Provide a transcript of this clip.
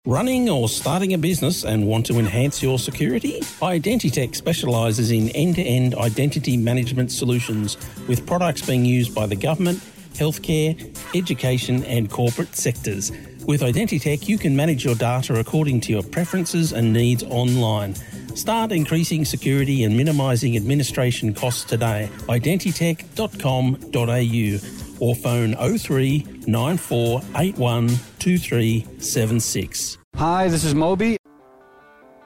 Running or starting a business and want to enhance your security? Identitech specialises in end-to-end identity management solutions with products being used by the government, healthcare, education and corporate sectors. With Identitech, you can manage your data according to your preferences and needs online. Start increasing security and minimising administration costs today. Identitech.com.au or phone 03 9481 2376. Hi, this is Moby,